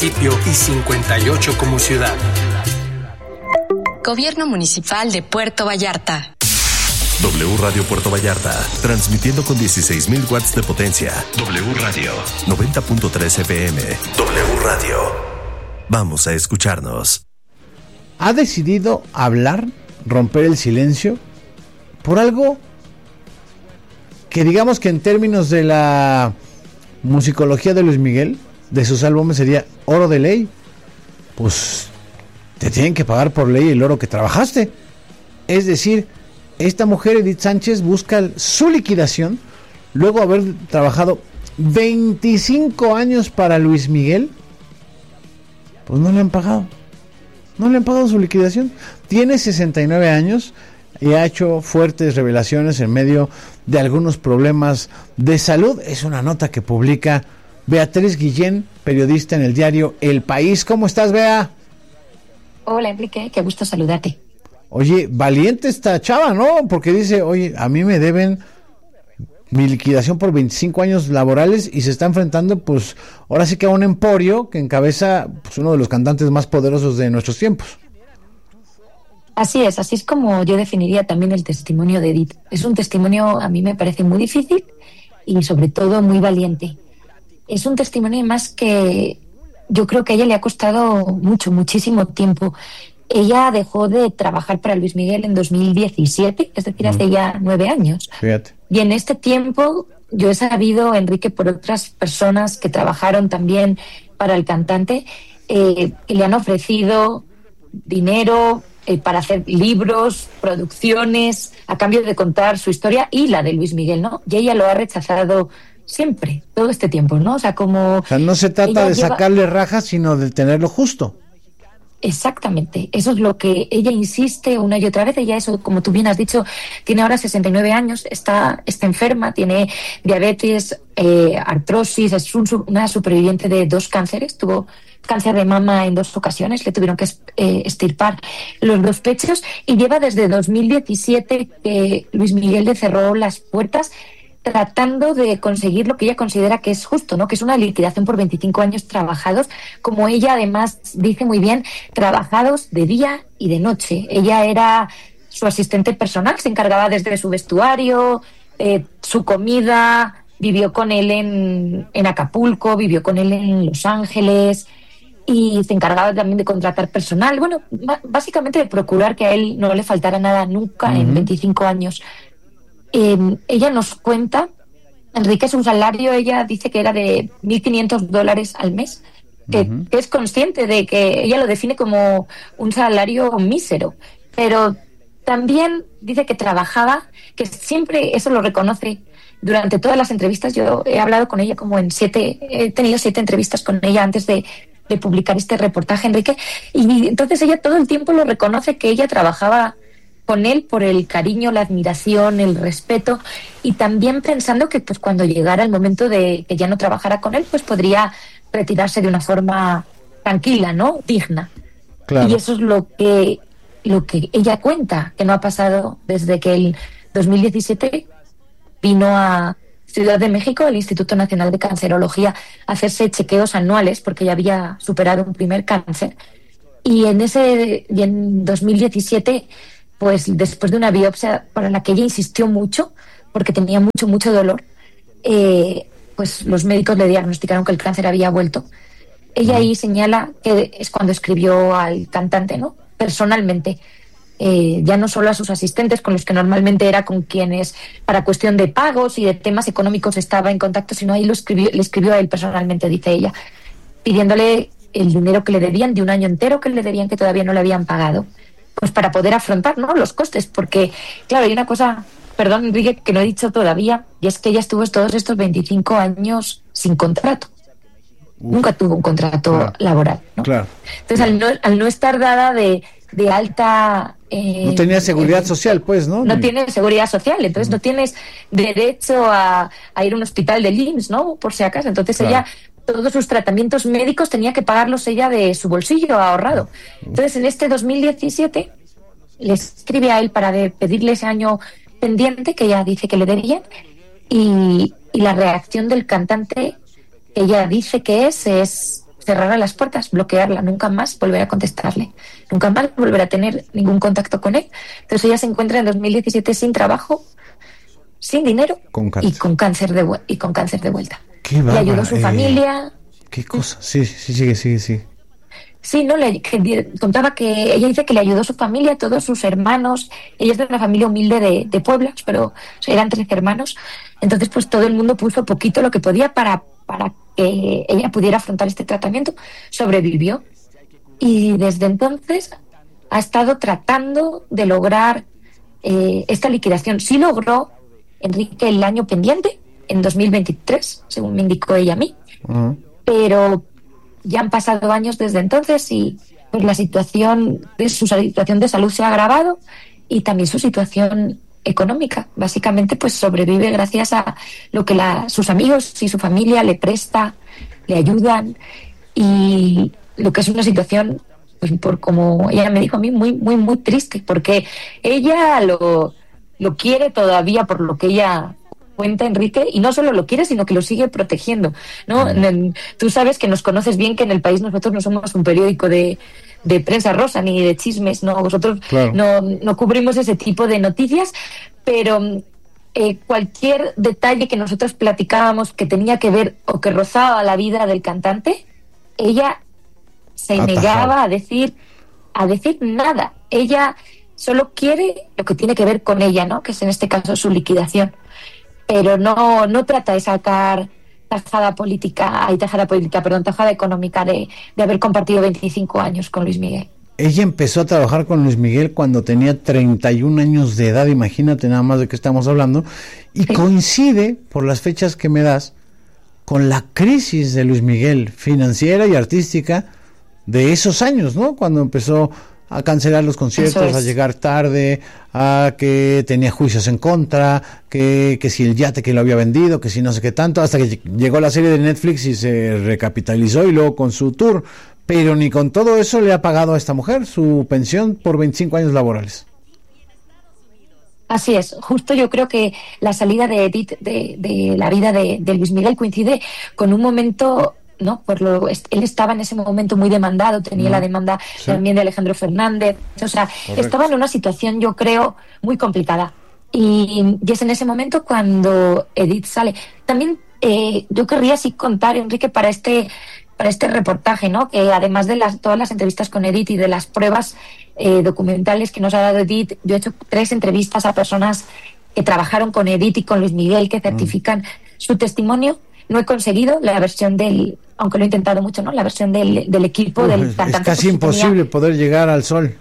municipio y 58 como ciudad. Gobierno Municipal de Puerto Vallarta. W Radio Puerto Vallarta, transmitiendo con 16,000 watts de potencia. W Radio, 90.3 FM. W Radio. Vamos a escucharnos. ¿Ha decidido hablar, romper el silencio, por algo que digamos que en términos de la musicología de Luis Miguel, de sus álbumes sería oro de ley? Pues te tienen que pagar por ley el oro que trabajaste. Es decir, esta mujer, Edith Sánchez, busca su liquidación luego de haber trabajado 25 años para Luis Miguel. Pues no le han pagado. No le han pagado su liquidación. Tiene 69 años y ha hecho fuertes revelaciones en medio de algunos problemas de salud. Es una nota que publica Beatriz Guillén, periodista en el diario El País. ¿Cómo estás, Bea? Hola, Enrique, qué gusto saludarte. Oye, valiente esta chava, ¿no? Porque dice, oye, a mí me deben mi liquidación por 25 años laborales y se está enfrentando, pues, ahora sí que a un emporio que encabeza pues, uno de los cantantes más poderosos de nuestros tiempos. Así es como yo definiría también el testimonio de Edith. Es un testimonio, a mí me parece muy difícil y sobre todo muy valiente. Es un testimonio más que yo creo que a ella le ha costado muchísimo tiempo. Ella dejó de trabajar para Luis Miguel en 2017, es decir, hace ya 9 años. Fíjate. Y en este tiempo yo he sabido, Enrique, por otras personas que trabajaron también para el cantante, que le han ofrecido dinero para hacer libros, producciones, a cambio de contar su historia y la de Luis Miguel, ¿no? Y ella lo ha rechazado siempre, todo este tiempo, ¿no? O sea, no se trata de sacarle rajas, sino de tenerlo justo. Exactamente, eso es lo que ella insiste una y otra vez. Ella, eso, como tú bien has dicho, tiene ahora 69 años, está enferma, tiene diabetes, artrosis, es una superviviente de 2 cánceres, tuvo cáncer de mama en 2 ocasiones, le tuvieron que extirpar los 2 pechos y lleva desde 2017 que Luis Miguel le cerró las puertas tratando de conseguir lo que ella considera que es justo, ¿no? Que es una liquidación por 25 años trabajados, como ella además dice muy bien, trabajados de día y de noche. Ella era su asistente personal, se encargaba desde su vestuario, su comida, vivió con él en Acapulco, vivió con él en Los Ángeles y se encargaba también de contratar personal, bueno, básicamente de procurar que a él no le faltara nada nunca en 25 años. Ella nos cuenta, Enrique, su salario, ella dice que era de $1,500 al mes, que es consciente de que ella lo define como un salario mísero, pero también dice que trabajaba, que siempre eso lo reconoce durante todas las entrevistas. Yo he hablado con ella he tenido 7 entrevistas con ella antes de publicar este reportaje, Enrique, y entonces ella todo el tiempo lo reconoce, que ella trabajaba con él por el cariño, la admiración, el respeto, y también pensando que pues cuando llegara el momento de que ya no trabajara con él, pues podría retirarse de una forma tranquila, ¿no? Digna. Claro. Y eso es lo que ella cuenta, que no ha pasado desde que el 2017 vino a Ciudad de México, el Instituto Nacional de Cancerología, a hacerse chequeos anuales porque ya había superado un primer cáncer. Y en 2017, pues después de una biopsia para la que ella insistió mucho, porque tenía mucho dolor, pues los médicos le diagnosticaron que el cáncer había vuelto. Ella ahí señala que es cuando escribió al cantante, ¿no? Personalmente, ya no solo a sus asistentes, con los que normalmente era con quienes, para cuestión de pagos y de temas económicos, estaba en contacto, sino ahí le escribió a él personalmente, dice ella, pidiéndole el dinero que le debían, de un año entero que le debían, que todavía no le habían pagado, pues para poder afrontar, ¿no?, los costes, porque, claro, hay una cosa, perdón, Enrique, que no he dicho todavía, y es que ella estuvo todos estos 25 años sin contrato. Nunca tuvo un contrato laboral, ¿no? Claro. Entonces, al no estar dada de alta... no tenía seguridad social, pues, ¿no? No tiene seguridad social, entonces no tienes derecho a ir a un hospital del IMSS, ¿no?, por si acaso. Entonces ella, todos sus tratamientos médicos tenía que pagarlos ella de su bolsillo ahorrado. Entonces, en este 2017 le escribe a él para pedirle ese año pendiente que ella dice que le debían, y la reacción del cantante, ella dice que es cerrarla las puertas, bloquearla, nunca más volver a contestarle, nunca más volver a tener ningún contacto con él. Entonces ella se encuentra en 2017 sin trabajo, sin dinero y con cáncer de vuelta. Le ayudó su familia. ¿Qué cosa? Sí, sigue. Sí, no, contaba que ella dice que le ayudó su familia, todos sus hermanos. Ella es de una familia humilde de Puebla, pero eran 13 hermanos. Entonces, pues todo el mundo puso poquito lo que podía para que ella pudiera afrontar este tratamiento. Sobrevivió. Y desde entonces ha estado tratando de lograr esta liquidación. Sí logró, Enrique, el año pendiente, en 2023, según me indicó ella a mí. Uh-huh. Pero ya han pasado años desde entonces y pues su situación de salud se ha agravado y también su situación económica. Básicamente pues sobrevive gracias a lo que sus amigos y su familia le presta, le ayudan, y lo que es una situación, pues por como ella me dijo a mí, muy, muy, muy triste, porque ella lo quiere todavía por lo que ella cuenta, Enrique, y no solo lo quiere, sino que lo sigue protegiendo, ¿no? Tú sabes, que nos conoces bien, que en el país nosotros no somos un periódico de prensa rosa ni de chismes, no, vosotros no cubrimos ese tipo de noticias, pero cualquier detalle que nosotros platicábamos que tenía que ver o que rozaba la vida del cantante, ella se negaba a decir nada. Ella solo quiere lo que tiene que ver con ella, ¿no? Que es en este caso su liquidación. Pero no trata de sacar tajada económica de haber compartido 25 años con Luis Miguel. Ella empezó a trabajar con Luis Miguel cuando tenía 31 años de edad, imagínate nada más de qué estamos hablando, y sí, coincide, por las fechas que me das, con la crisis de Luis Miguel, financiera y artística, de esos años, ¿no? Cuando empezó a cancelar los conciertos, a llegar tarde, a que tenía juicios en contra, que si el yate que lo había vendido, que si no sé qué tanto, hasta que llegó la serie de Netflix y se recapitalizó, y luego con su tour. Pero ni con todo eso le ha pagado a esta mujer su pensión por 25 años laborales. Así es, justo yo creo que la salida de Edith de la vida de Luis Miguel coincide con un momento, ¿no? Él estaba en ese momento muy demandado, tenía la demanda también de Alejandro Fernández, o sea, correcto, estaba en una situación, yo creo, muy complicada. Y es en ese momento cuando Edith sale. También yo querría sí contar, Enrique, para este reportaje, ¿no? Que además de todas las entrevistas con Edith y de las pruebas documentales que nos ha dado Edith, yo he hecho 3 entrevistas a personas que trabajaron con Edith y con Luis Miguel, que certifican su testimonio. No he conseguido la versión aunque lo he intentado mucho, ¿no? La versión del equipo del cantante. Es casi imposible poder llegar al sol.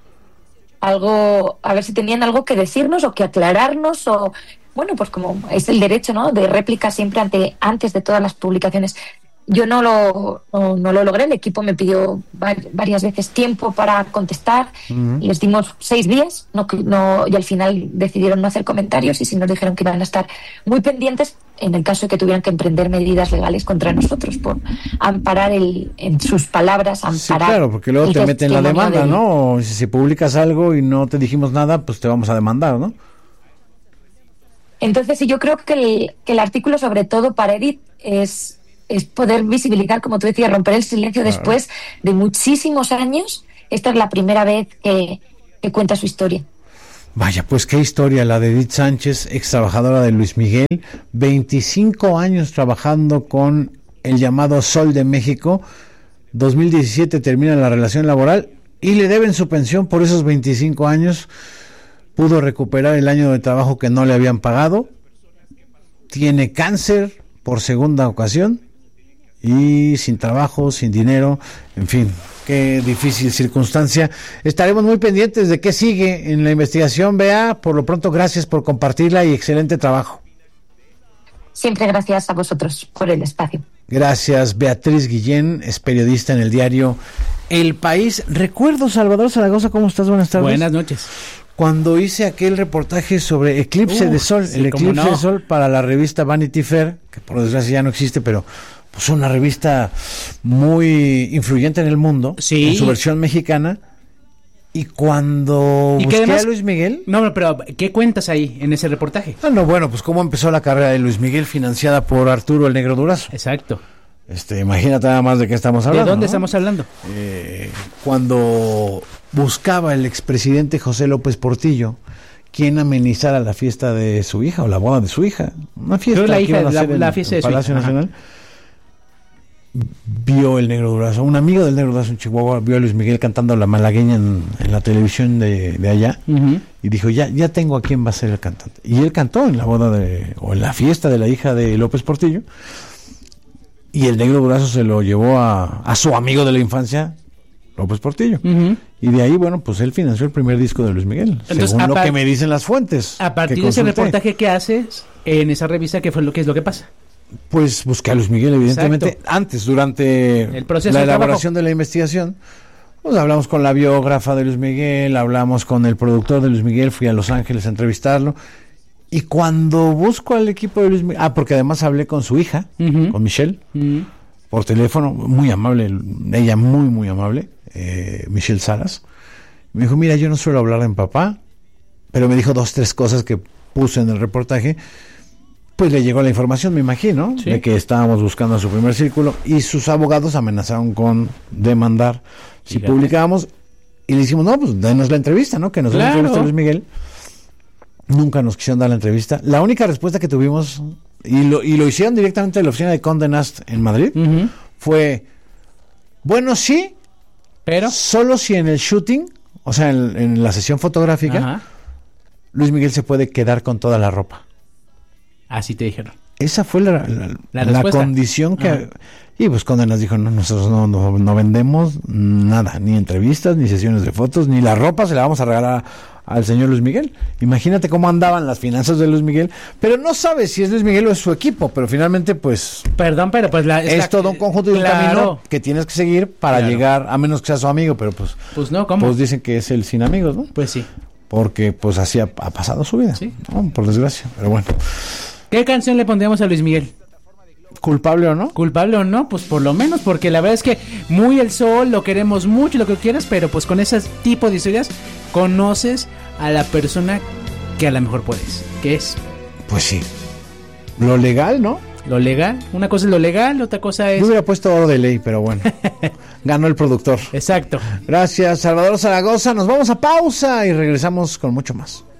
A ver si tenían algo que decirnos o que aclararnos, o bueno, pues como es el derecho, ¿no? De réplica siempre antes de todas las publicaciones. Yo no lo logré, el equipo me pidió varias veces tiempo para contestar, les dimos 6 días, y al final decidieron no hacer comentarios, y sí nos dijeron que iban a estar muy pendientes en el caso de que tuvieran que emprender medidas legales contra nosotros por amparar en sus palabras, amparar. Sí, claro, porque luego te meten la demanda, ¿no? Si publicas algo y no te dijimos nada, pues te vamos a demandar, ¿no? Entonces, sí, yo creo que el artículo, sobre todo para Edith, es poder visibilizar, como tú decías, romper el silencio después de muchísimos años. Esta es la primera vez que cuenta su historia. Vaya, pues qué historia la de Edith Sánchez, ex trabajadora de Luis Miguel, 25 años trabajando con el llamado Sol de México. 2017 termina la relación laboral y le deben su pensión por esos 25 años. Pudo recuperar el año de trabajo que no le habían pagado. Tiene cáncer por segunda ocasión y sin trabajo, sin dinero, en fin, qué difícil circunstancia. Estaremos muy pendientes de qué sigue en la investigación, Bea. Por lo pronto, gracias por compartirla y excelente trabajo. Siempre gracias a vosotros por el espacio. Gracias. Beatriz Guillén es periodista en el diario El País. Recuerdo, Salvador Zaragoza, ¿cómo estás? Buenas tardes. Buenas noches. Cuando hice aquel reportaje sobre eclipse de sol, sí, el eclipse de sol para la revista Vanity Fair, que por desgracia ya no existe, pero pues una revista muy influyente en el mundo, en su versión mexicana, y cuando busqué además, a Luis Miguel... No, pero ¿qué cuentas ahí en ese reportaje? Bueno, pues cómo empezó la carrera de Luis Miguel financiada por Arturo el Negro Durazo. Exacto. Imagínate nada más de qué estamos hablando. ¿De dónde ¿no? estamos hablando? Cuando buscaba el expresidente José López Portillo quien amenizara la fiesta de su hija o la boda de su hija, una fiesta Creo la que hija, iban a hacer la en fiesta el de su Palacio hija. Nacional. Vio el Negro Durazo, un amigo del Negro Durazo en Chihuahua, vio a Luis Miguel cantando La Malagueña en la televisión de allá, y dijo, ya tengo a quién va a ser el cantante. Y él cantó en la boda o en la fiesta de la hija de López Portillo, y el Negro Durazo se lo llevó a su amigo de la infancia, López Portillo. Y de ahí, bueno, pues él financió el primer disco de Luis Miguel, Entonces, según lo que me dicen las fuentes. A partir que de ese consulté. reportaje que haces en esa revista, ¿qué es lo que pasa? Pues busqué a Luis Miguel, evidentemente. Exacto. Antes, durante El proceso la de elaboración de la investigación, pues hablamos con la biógrafa de Luis Miguel, hablamos con el productor de Luis Miguel, fui a Los Ángeles a entrevistarlo. Y cuando busco al equipo de Luis Miguel, porque además hablé con su hija, con Michelle, por teléfono, muy amable, ella muy, muy amable, Michelle Salas. Me dijo, mira, yo no suelo hablar de mi papá, pero me dijo 2, 3 cosas que puse en el reportaje. Pues le llegó la información, me imagino, ¿sí? De que estábamos buscando a su primer círculo y sus abogados amenazaron con demandar si publicábamos, y le dijimos, no, pues denos la entrevista, ¿no? Que nos den la entrevista a Luis Miguel. Nunca nos quisieron dar la entrevista. La única respuesta que tuvimos, y lo hicieron directamente de la oficina de Condé Nast en Madrid, fue, bueno, sí, pero solo si en el shooting, o sea, en la sesión fotográfica, Luis Miguel se puede quedar con toda la ropa. Así te dijeron. Esa fue la condición que... Y pues Condé Nast dijo, no, nosotros no vendemos nada, ni entrevistas, ni sesiones de fotos, ni la ropa se la vamos a regalar al señor Luis Miguel. Imagínate cómo andaban las finanzas de Luis Miguel, pero no sabes si es Luis Miguel o es su equipo, pero finalmente pues... Perdón, pero pues es todo un conjunto y un camino que tienes que seguir para llegar, a menos que sea su amigo, pero pues... Pues no, ¿cómo? Pues dicen que es el sin amigos, ¿no? Pues sí. Porque pues así ha pasado su vida, ¿sí? ¿no? Por desgracia, pero bueno. ¿Qué canción le pondríamos a Luis Miguel? ¿Culpable o no? ¿Culpable o no? Pues por lo menos, porque la verdad es que muy El Sol, lo queremos mucho, lo que quieras, pero pues con ese tipo de historias conoces a la persona que a lo mejor puedes. ¿Qué es? Pues sí. Lo legal, ¿no? Lo legal. Una cosa es lo legal, otra cosa es... Yo hubiera puesto Oro de Ley, pero bueno. Ganó el productor. Exacto. Gracias, Salvador Zaragoza. Nos vamos a pausa y regresamos con mucho más.